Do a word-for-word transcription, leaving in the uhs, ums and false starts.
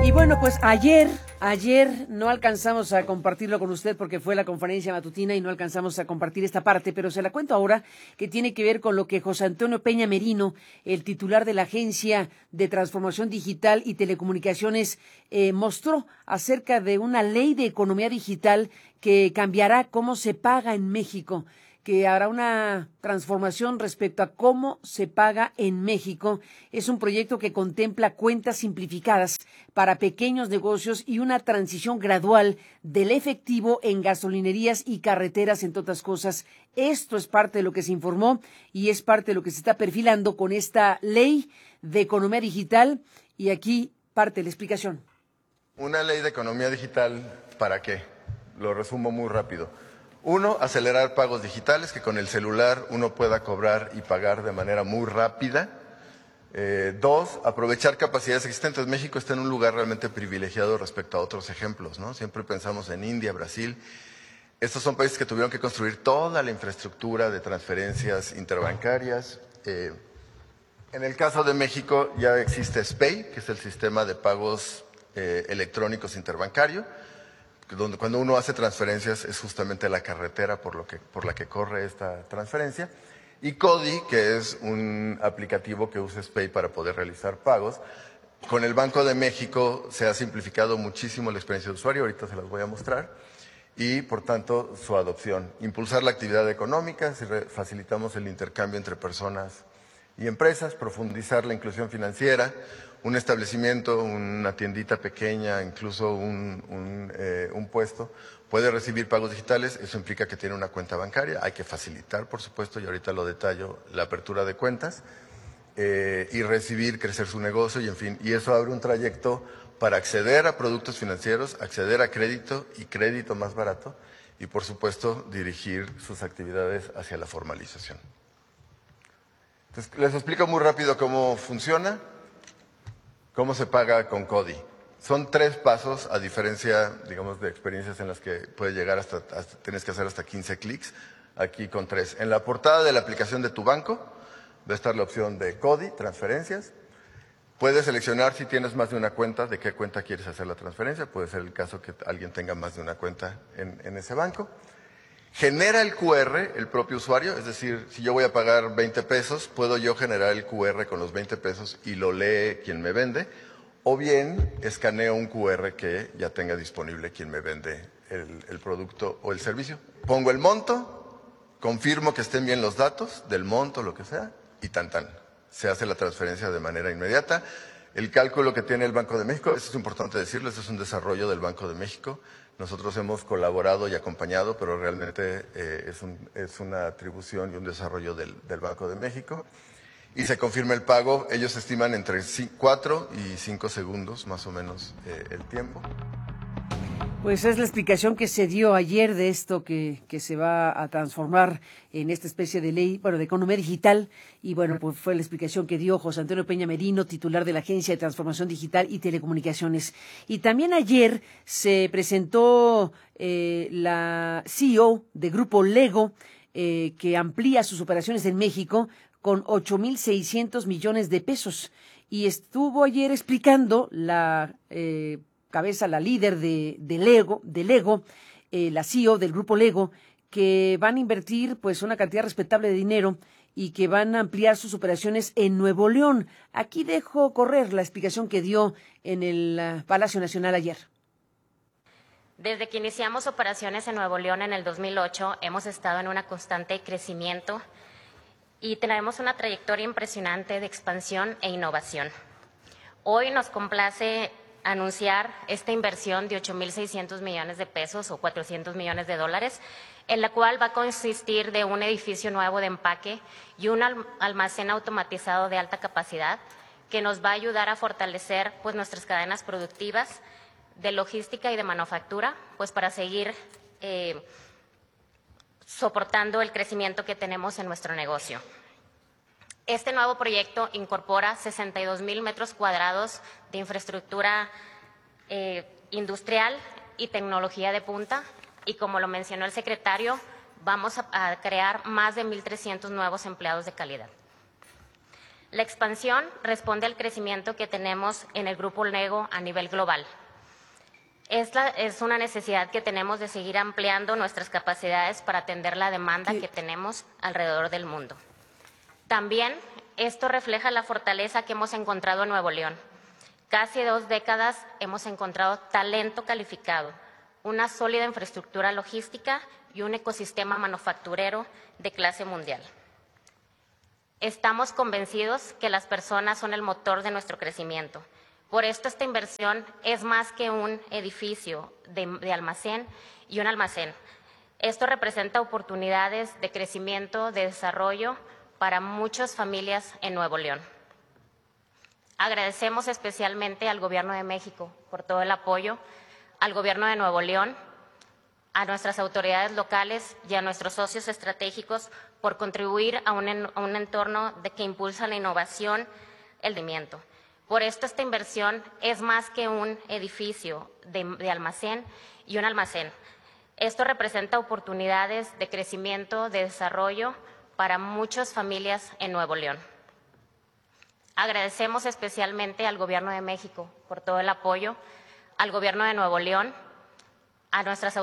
Y bueno, pues ayer, ayer no alcanzamos a compartirlo con usted porque fue la conferencia matutina y no alcanzamos a compartir esta parte, pero se la cuento ahora, que tiene que ver con lo que José Antonio Peña Merino, el titular de la Agencia de Transformación Digital y Telecomunicaciones, eh, mostró acerca de una ley de economía digital que cambiará cómo se paga en México, que habrá una transformación respecto a cómo se paga en México. Es un proyecto que contempla cuentas simplificadas para pequeños negocios y una transición gradual del efectivo en gasolinerías y carreteras, entre otras cosas. Esto es parte de lo que se informó y es parte de lo que se está perfilando con esta ley de economía digital. Y aquí parte de la explicación. Una ley de economía digital, ¿para qué? Lo resumo muy rápido. Uno, acelerar pagos digitales, que con el celular uno pueda cobrar y pagar de manera muy rápida. Eh, dos, aprovechar capacidades existentes. México está en un lugar realmente privilegiado respecto a otros ejemplos, ¿no? Siempre pensamos en India, Brasil. Estos son países que tuvieron que construir toda la infraestructura de transferencias interbancarias. Eh, en el caso de México ya existe SPEI, que es el sistema de pagos eh, electrónicos interbancario, donde cuando uno hace transferencias es justamente la carretera por, lo que, por la que corre esta transferencia, y CODI, que es un aplicativo que usa SPEI para poder realizar pagos. Con el Banco de México se ha simplificado muchísimo la experiencia de usuario, ahorita se las voy a mostrar, y por tanto su adopción. Impulsar la actividad económica, si facilitamos el intercambio entre personas y empresas, profundizar la inclusión financiera. Un establecimiento, una tiendita pequeña, incluso un, un, eh, un puesto, puede recibir pagos digitales. Eso implica que tiene una cuenta bancaria. Hay que facilitar, por supuesto, y ahorita lo detallo, la apertura de cuentas, eh, y recibir, crecer su negocio, y en fin. Y eso abre un trayecto para acceder a productos financieros, acceder a crédito y crédito más barato, y por supuesto dirigir sus actividades hacia la formalización. Entonces, les explico muy rápido cómo funciona. ¿Cómo se paga con CODI? Son tres pasos, a diferencia, digamos, de experiencias en las que puede llegar hasta, hasta tienes que hacer hasta quince clics, aquí con tres. En la portada de la aplicación de tu banco va a estar la opción de CODI, transferencias. Puedes seleccionar si tienes más de una cuenta, de qué cuenta quieres hacer la transferencia. Puede ser el caso que alguien tenga más de una cuenta en, en ese banco. Genera el Q R el propio usuario, es decir, si yo voy a pagar veinte pesos, puedo yo generar el Q R con los veinte pesos y lo lee quien me vende, o bien escaneo un Q R que ya tenga disponible quien me vende el, el producto o el servicio. Pongo el monto, confirmo que estén bien los datos del monto, lo que sea, y tan tan. Se hace la transferencia de manera inmediata. El cálculo que tiene el Banco de México, eso es importante decirlo, eso es un desarrollo del Banco de México. Nosotros hemos colaborado y acompañado, pero realmente eh, es, un, es una atribución y un desarrollo del, del Banco de México. Y se confirma el pago. Ellos estiman entre cuatro y cinco segundos, más o menos, eh, el tiempo. Pues es la explicación que se dio ayer de esto que, que se va a transformar en esta especie de ley, bueno, de economía digital. Y bueno, pues fue la explicación que dio José Antonio Peña Merino, titular de la Agencia de Transformación Digital y Telecomunicaciones. Y también ayer se presentó eh, la C E O de Grupo Lego, eh, que amplía sus operaciones en México con ocho mil seiscientos millones de pesos. Y estuvo ayer explicando la eh, cabeza, la líder de, de Lego, de Lego eh, la C E O del grupo Lego, que van a invertir pues una cantidad respetable de dinero y que van a ampliar sus operaciones en Nuevo León. Aquí dejo correr la explicación que dio en el uh, Palacio Nacional ayer. Desde que iniciamos operaciones en Nuevo León en el dos mil ocho, hemos estado en un constante crecimiento y tenemos una trayectoria impresionante de expansión e innovación. Hoy nos complace anunciar esta inversión de ocho mil seiscientos millones de pesos o cuatrocientos millones de dólares, en la cual va a consistir de un edificio nuevo de empaque y un almacén automatizado de alta capacidad que nos va a ayudar a fortalecer pues, nuestras cadenas productivas de logística y de manufactura, pues para seguir eh, soportando el crecimiento que tenemos en nuestro negocio. Este nuevo proyecto incorpora sesenta y dos mil metros cuadrados de infraestructura eh, industrial y tecnología de punta y, como lo mencionó el secretario, vamos a, a crear más de mil trescientos nuevos empleados de calidad. La expansión responde al crecimiento que tenemos en el Grupo Lego a nivel global. Esta es una necesidad que tenemos de seguir ampliando nuestras capacidades para atender la demanda Sí. que tenemos alrededor del mundo. También esto refleja la fortaleza que hemos encontrado en Nuevo León. Casi dos décadas hemos encontrado talento calificado, una sólida infraestructura logística y un ecosistema manufacturero de clase mundial. Estamos convencidos que las personas son el motor de nuestro crecimiento. Por esto esta inversión es más que un edificio de, de almacén y un almacén. Esto representa oportunidades de crecimiento, de desarrollo para muchas familias en Nuevo León. Agradecemos especialmente al Gobierno de México por todo el apoyo, al Gobierno de Nuevo León, a nuestras autoridades locales y a nuestros socios estratégicos por contribuir a un, en, a un entorno de que impulsa la innovación, el crecimiento. Por esto esta inversión es más que un edificio de, de almacén y un almacén. Esto representa oportunidades de crecimiento, de desarrollo para muchas familias en Nuevo León. Agradecemos especialmente al Gobierno de México por todo el apoyo, al Gobierno de Nuevo León, a nuestras autoridades